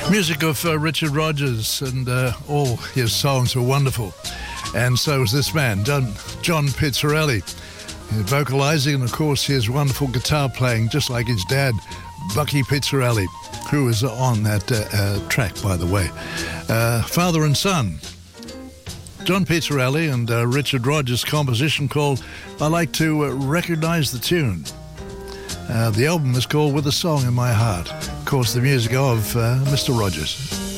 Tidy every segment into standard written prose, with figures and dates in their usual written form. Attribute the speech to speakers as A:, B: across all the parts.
A: Music of Richard Rodgers, and all his songs were wonderful. And so was this man, John Pizzarelli, vocalising, and of course his wonderful guitar playing, just like his dad, Bucky Pizzarelli, who was on that track, by the way. Father and son, John Pizzarelli and Richard Rodgers' composition called I Like to Recognise the Tune. The album is called With a Song in My Heart. Of course, the music of Mr. Rodgers.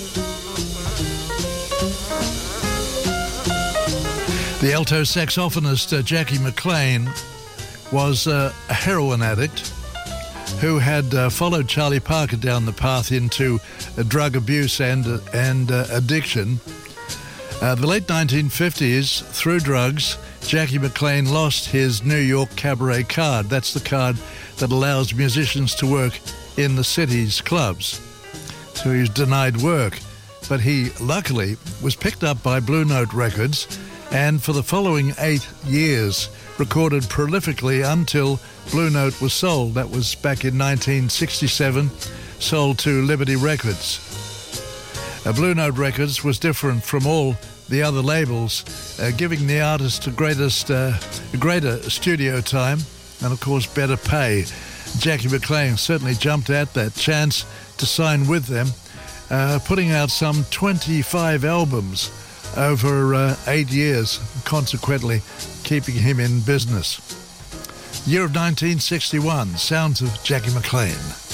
A: The alto saxophonist Jackie McLean was a heroin addict who had followed Charlie Parker down the path into drug abuse and addiction. The late 1950s, through drugs, Jackie McLean lost his New York cabaret card. That's the card that allows musicians to work in the city's clubs. So he was denied work. But he, luckily, was picked up by Blue Note Records and for the following 8 years recorded prolifically until Blue Note was sold. That was back in 1967, sold to Liberty Records. Blue Note Records was different from all the other labels, giving the artist greater studio time and, of course, better pay. Jackie McLean certainly jumped at that chance to sign with them, putting out some 25 albums over 8 years, consequently keeping him in business. Year of 1961, sounds of Jackie McLean.